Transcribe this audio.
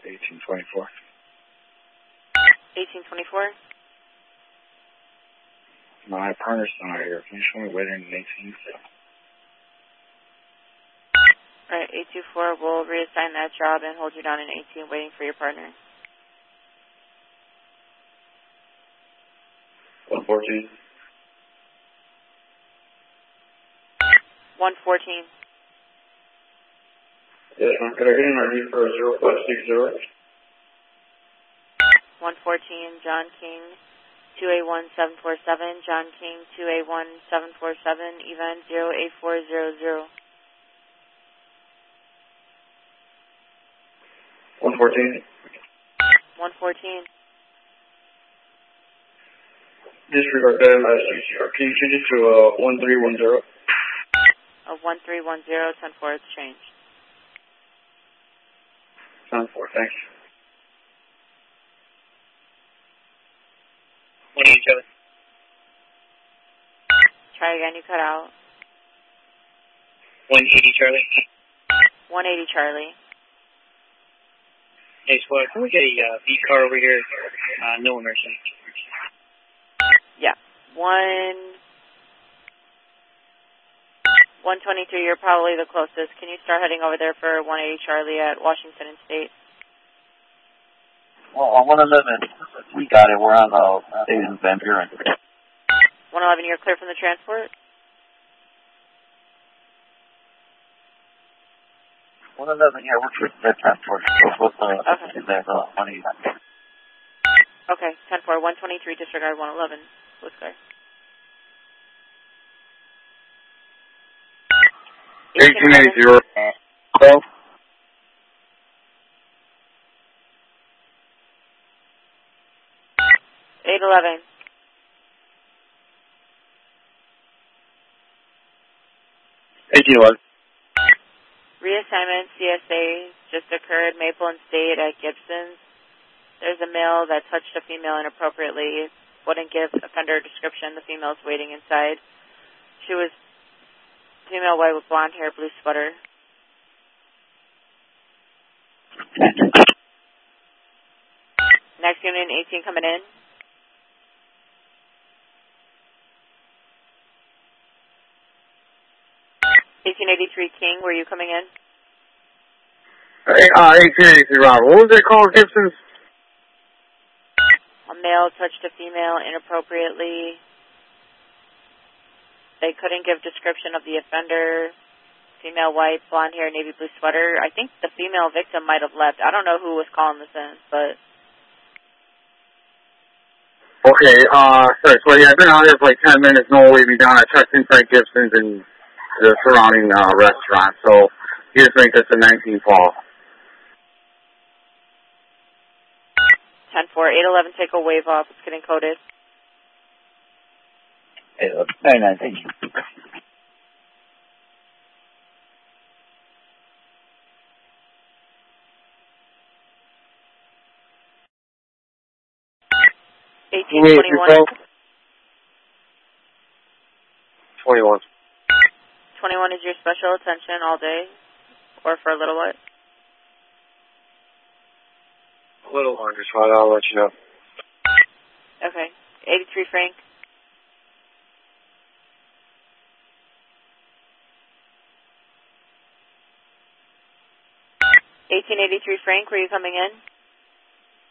1824. 1824? My partner's not here. Can you show me waiting in 18? Alright, 824 will reassign that job and hold you down in 18 waiting for your partner. 114. 114. Yes, ma'am. Could I get in my read for 0560? 114, John King, 2A1747, John King, 2A1747, event 08400. 114. 114. Disregard that last CCR. Can you change it to 1310? 1310, 10-4, it's changed. 10-4, thanks. 180 Charlie. Try again, you cut out. 180 Charlie. 180 Charlie. Hey, squad, can we get a V car over here? No immersion. Yeah. 123, you're probably the closest. Can you start heading over there for 180 Charlie at Washington and State? Well, on 111, we got it. We're on the state in Van Buren. 111, you're clear from the transport? 111, yeah, we're clear from the transport. What's Okay. there? 180. Okay, 10-4, 123, disregard 111. Looks clear. 1880. Call. 811. 1811. Reassignment CSA just occurred, Maple and State at Gibson's. There's a male that touched a female inappropriately. Wouldn't give offender description. The female's waiting inside. She was female white with blonde hair, blue sweater. Next unit 18 coming in. King, were you coming in? Hey, 1883, Robert. What was it called, Gibson's? A male touched a female inappropriately. They couldn't give description of the offender. Female white, blonde hair, navy blue sweater. I think the female victim might have left. I don't know who was calling this in, but... Okay, sorry, so yeah, I've been out here for like 10 minutes, no way me down. I checked in Frank Gibson's and the surrounding restaurant, so you just think it's a 19 fall. 10-4, 811, take a wave off. It's getting coded. 99, thank you. Eighteen 21. 21. 21 is your special attention all day, or for a little what? A little longer, so I'll let you know. Okay. 83 Frank. 1883 Frank, were you coming in?